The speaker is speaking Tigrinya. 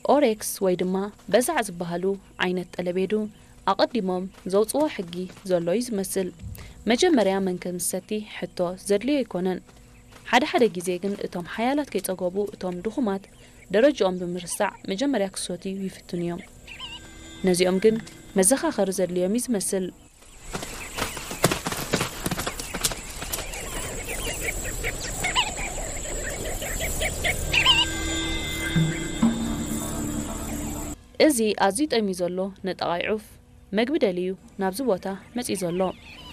ኦሬክስ ወይ ድማ በዛዕ ዝበሃሉ ዓይነት ጠለቤዱ ኣቐዲሞም ዘውፅዎ ሕጊ ዘሎ እዩ ዝመስል መጀመርያ መንከም ሰቲ ሕቶ ዘድልዮ ይኮነን ሓደ ግዜ ግን እቶም ሓያላት ከይጸገቡ እቶም ድኹማት ደረጃኦም ብምርሳዕ መጀመርያ ክሶትዩ ይፍትኑ እዮም ነዚኦም ግን መዘኻኸሪ ዘድልዮም እዩ ዝመስል እዚ ኣዝዩ ጠሚ ዘሎ ነጠቓይ ዑፍ መግቢ ደልዩ ናብዚ ቦታ መጺ ዘሎ